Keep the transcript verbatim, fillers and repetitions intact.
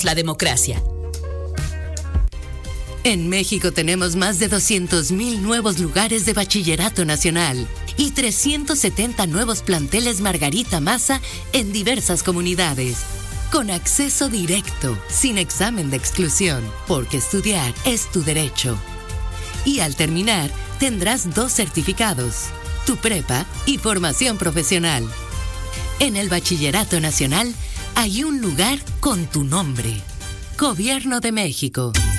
La democracia. En México tenemos más de doscientos mil nuevos lugares de bachillerato nacional y trescientos setenta nuevos planteles Margarita Maza en diversas comunidades. Con acceso directo, sin examen de exclusión, porque estudiar es tu derecho. Y al terminar, tendrás dos certificados, tu prepa y formación profesional. En el Bachillerato Nacional hay un lugar con tu nombre. Gobierno de México.